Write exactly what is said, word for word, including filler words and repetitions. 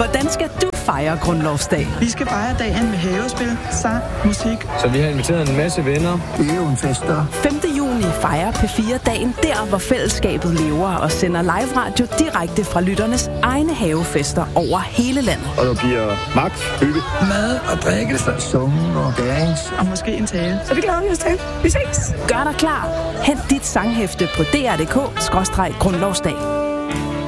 Hvordan skal du fejre grundlovsdag? Vi skal fejre dagen med havespil, sang, musik. Så vi har inviteret en masse venner. Det er jo en fest, der. femte juni fejrer P fire dagen der, hvor fællesskabet lever og sender live radio direkte fra lytternes egne havefester over hele landet. Og der bliver magt, hygge, mad og drikkelse, sungen og dance. Og måske en tale. Så det glæder vi os til. Vi ses. Gør dig klar. Hent dit sanghæfte på d r punktum d k skråstreg grundlovsdag.